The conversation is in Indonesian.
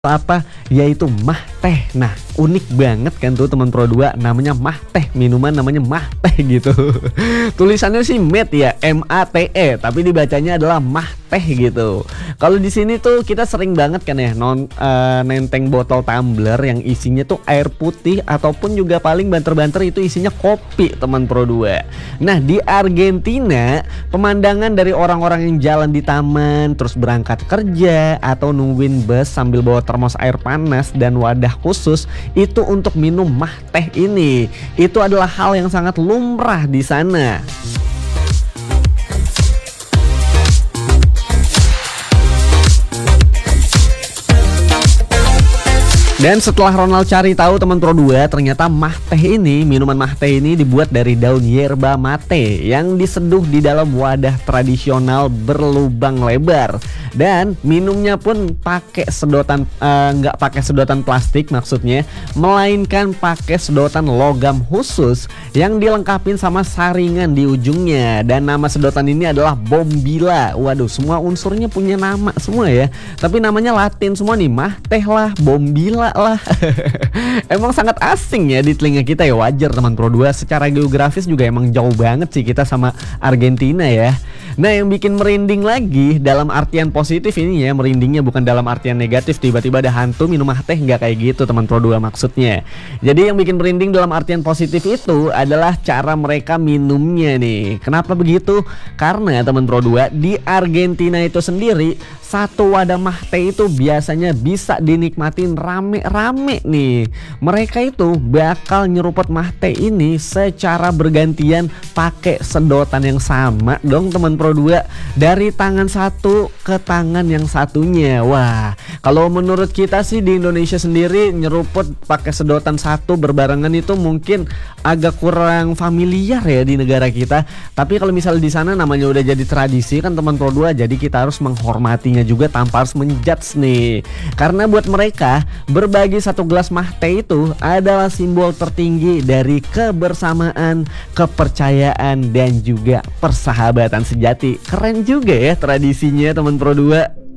apa yaitu mah teh. Nah, unik banget kan tuh teman Pro 2, namanya mah teh, minuman namanya mah teh gitu. Tulisannya sih mate ya, MATE, tapi dibacanya adalah mah teh gitu. Kalau di sini tuh kita sering banget kan ya nenteng botol tumbler yang isinya tuh air putih ataupun juga paling banter-banter itu isinya kopi teman Pro 2. Nah, di Argentina pemandangan dari orang-orang yang jalan di taman terus berangkat kerja atau nungguin bus sambil bawa termos air panas dan wadah khusus itu untuk minum mah teh ini, itu adalah hal yang sangat lumrah di sana. Dan setelah Ronald cari tahu teman Pro 2, ternyata mah teh ini, minuman mah teh ini dibuat dari daun yerba mate yang diseduh di dalam wadah tradisional berlubang lebar. Dan minumnya pun pakai sedotan, nggak pakai sedotan plastik maksudnya, melainkan pakai sedotan logam khusus yang dilengkapin sama saringan di ujungnya. Dan nama sedotan ini adalah Bombilla. Waduh, semua unsurnya punya nama semua ya. Tapi namanya Latin semua nih, mah teh lah, Bombilla lah. Emang sangat asing ya di telinga kita ya, wajar teman Pro 2. Secara geografis juga emang jauh banget sih kita sama Argentina ya. Nah, yang bikin merinding lagi dalam artian positif ini ya, merindingnya bukan dalam artian negatif tiba-tiba ada hantu minum mah teh, nggak kayak gitu teman Pro 2 maksudnya. Jadi yang bikin merinding dalam artian positif itu adalah cara mereka minumnya nih. Kenapa begitu? Karena teman Pro 2, di Argentina itu sendiri satu wadah mah teh itu biasanya bisa dinikmatin rame-rame nih. Mereka itu bakal nyeruput mah teh ini secara bergantian pakai sedotan yang sama dong teman Pro 2, dari tangan satu ke tangan yang satunya. Wah, kalau menurut kita sih di Indonesia sendiri nyeruput pakai sedotan satu berbarengan itu mungkin agak kurang familiar ya di negara kita. Tapi kalau misalnya di sana namanya udah jadi tradisi kan teman Pro 2, jadi kita harus menghormatinya juga tanpa harus menjudge nih. Karena buat mereka berbagi satu gelas mah teh itu adalah simbol tertinggi dari kebersamaan, kepercayaan dan juga persahabatan sejati. Keren juga ya tradisinya teman Pro 2.